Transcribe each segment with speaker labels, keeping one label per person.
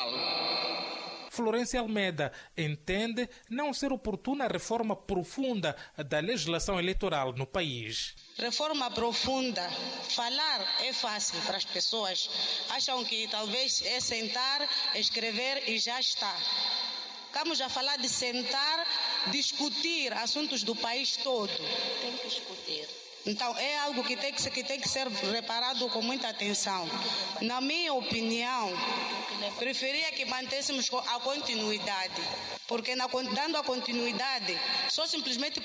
Speaker 1: Florência Almeida entende não ser oportuna a reforma profunda da legislação eleitoral no país.
Speaker 2: Reforma profunda, falar é fácil para as pessoas. Acham que talvez é sentar, escrever e já está. Estamos a falar de sentar, discutir assuntos do país todo. Tem que discutir. Então, é algo que tem que ser reparado com muita atenção. Na minha opinião, preferia que mantêssemos a continuidade. Porque dando a continuidade, só simplesmente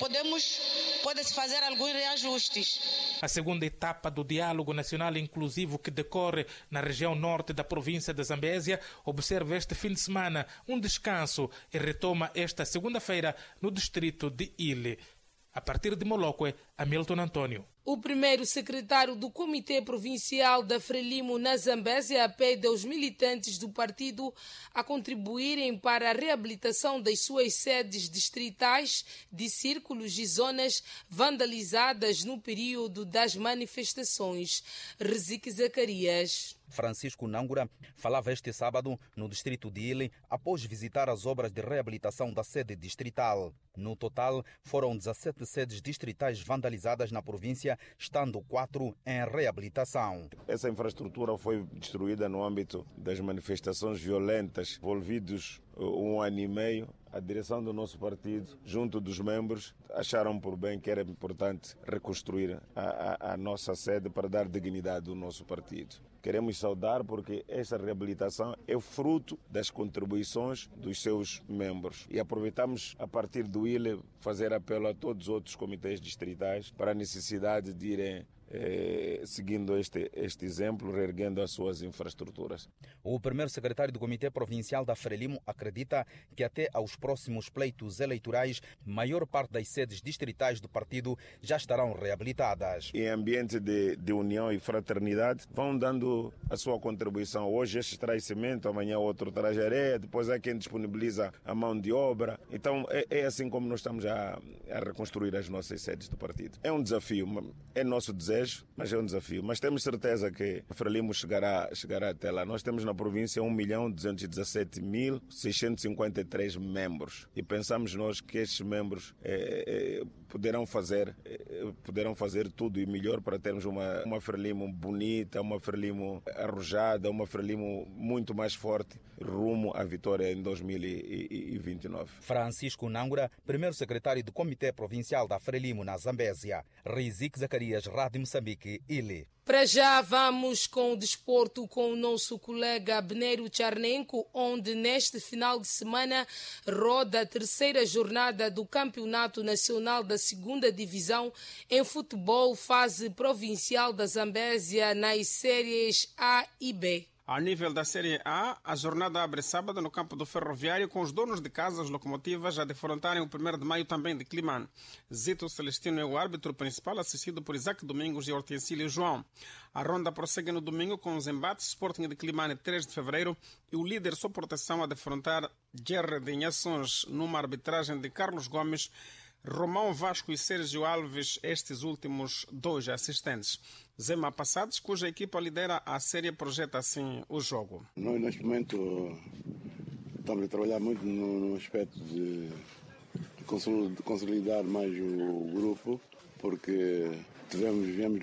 Speaker 2: pode-se fazer alguns reajustes.
Speaker 1: A segunda etapa do Diálogo Nacional Inclusivo que decorre na região norte da província de Zambésia observa este fim de semana um descanso e retoma esta segunda-feira no distrito de Ile. A partir de Moloque, Hamilton Antônio.
Speaker 3: O primeiro secretário do Comitê Provincial da Frelimo na Zambésia pede aos militantes do partido a contribuírem para a reabilitação das suas sedes distritais de círculos e zonas vandalizadas no período das manifestações. Rezique Zacarias.
Speaker 4: Francisco Nangura falava este sábado no distrito de Ile após visitar as obras de reabilitação da sede distrital. No total, foram 17 sedes distritais vandalizadas na província, estando 4 em reabilitação.
Speaker 5: Essa infraestrutura foi destruída no âmbito das manifestações violentas envolvidos 1 ano e meio. A direção do nosso partido, junto dos membros, acharam por bem que era importante reconstruir a nossa sede para dar dignidade ao nosso partido. Queremos saudar porque essa reabilitação é fruto das contribuições dos seus membros. E aproveitamos, a partir do ILE, fazer apelo a todos os outros comitês distritais para a necessidade de irem seguindo este exemplo, reerguendo as suas infraestruturas.
Speaker 4: O primeiro secretário do Comitê Provincial da Frelimo acredita que até aos próximos pleitos eleitorais, maior parte das sedes distritais do partido já estarão reabilitadas.
Speaker 5: Em ambiente de união e fraternidade, vão dando a sua contribuição. Hoje este traz cimento, amanhã outro traz areia, depois há quem disponibiliza a mão de obra. Então é assim como nós estamos a reconstruir as nossas sedes do partido. É um desafio, é nosso desejo, mas é um desafio. Mas temos certeza que a Frelimo chegará até lá. Nós temos na província 1.217.653 membros e pensamos nós que estes membros poderão fazer tudo e melhor para termos uma Frelimo bonita, uma Frelimo arrojada, uma Frelimo muito mais forte rumo à vitória em 2029.
Speaker 4: Francisco Nangura, primeiro secretário do Comitê Provincial da Frelimo na Zambésia. Rizik Zacarias, Rádio Moçambique, Ile.
Speaker 3: Para já vamos com o desporto com o nosso colega Beneiro Charnenko, onde neste final de semana roda a terceira jornada do Campeonato Nacional da Segunda Divisão em futebol fase provincial da Zambésia nas séries A e B.
Speaker 6: A nível da Série A, a jornada abre sábado no campo do Ferroviário com os donos de casa, as locomotivas, a defrontarem o 1º de maio também de Climane. Zito Celestino é o árbitro principal, assistido por Isaac Domingos e Hortensílio João. A ronda prossegue no domingo com os embates Sporting de Climane 3 de fevereiro e o líder Só Proteção a defrontar Guerra de Inhações numa arbitragem de Carlos Gomes, Romão Vasco e Sérgio Alves, estes últimos 2 assistentes. Zema Passados, cuja equipa lidera a série, projeta assim o jogo.
Speaker 7: Nós, neste momento, estamos a trabalhar muito no aspecto de consolidar mais o grupo, porque viemos de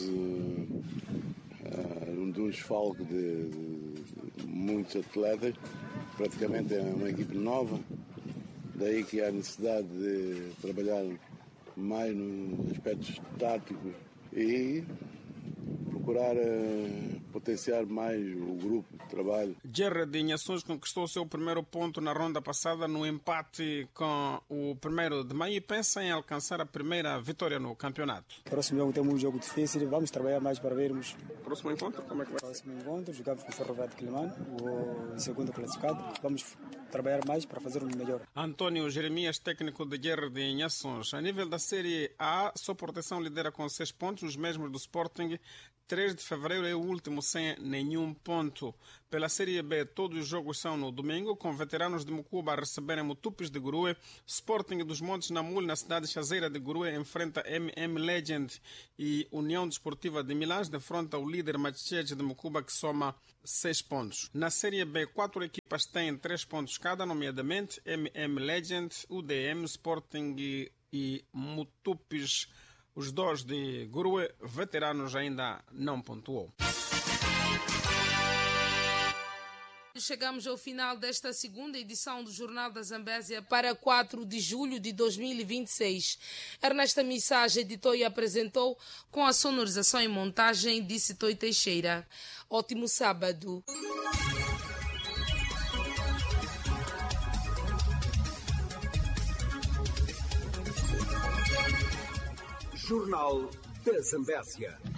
Speaker 7: um desfalque de muitos atletas, praticamente é uma equipe nova. Daí que há necessidade de trabalhar mais nos aspectos táticos e procurar potenciar mais o grupo de trabalho.
Speaker 6: Guerra de Inhações conquistou o seu primeiro ponto na ronda passada no empate com o 1º de maio e pensa em alcançar a primeira vitória no campeonato.
Speaker 8: Próximo jogo temos um jogo difícil, vamos trabalhar mais para vermos.
Speaker 6: Próximo encontro, como é que vai?
Speaker 8: Próximo encontro, jogamos com o Ferroviário de Climane, o segundo classificado. Vamos trabalhar mais para fazer o melhor.
Speaker 6: Antônio Jeremias, técnico de Guerra de Inhações. A nível da Série A, Só Proteção lidera com 6 pontos, os mesmos do Sporting, 3 de fevereiro é o último sem nenhum ponto. Pela Série B, todos os jogos são no domingo, com veteranos de Mucuba a receberem Mutupes de Gurue. Sporting dos Montes Namul, na cidade chazeira de Gurue, enfrenta MM Legend, e União Desportiva de Milães defronta o líder Machiche de Mucuba, que soma 6 pontos. Na Série B, 4 equipas têm 3 pontos cada, nomeadamente MM Legend, UDM, Sporting e Mutupes. Os 2 de Gurue, veteranos, ainda não pontuou.
Speaker 3: Chegamos ao final desta segunda edição do Jornal da Zambésia para 4 de julho de 2026. Ernesta Missage editou e apresentou, com a sonorização e montagem de Citoi Teixeira. Ótimo sábado.
Speaker 9: Jornal da Zambésia.